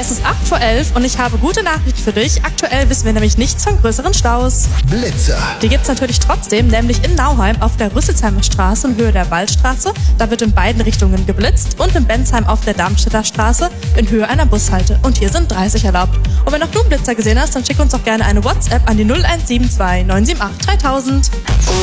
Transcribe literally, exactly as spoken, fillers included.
Es ist acht vor elf und ich habe gute Nachrichten für dich. Aktuell wissen wir nämlich nichts von größeren Staus. Blitzer. Die gibt's natürlich trotzdem, nämlich in Nauheim auf der Rüsselsheimer Straße in Höhe der Waldstraße. Da wird in beiden Richtungen geblitzt. Und in Bensheim auf der Darmstädter Straße in Höhe einer Bushalte. Und hier sind dreißig erlaubt. Und wenn auch du einen Blitzer gesehen hast, dann schick uns doch gerne eine WhatsApp an die null eins sieben zwei neun sieben acht dreitausend.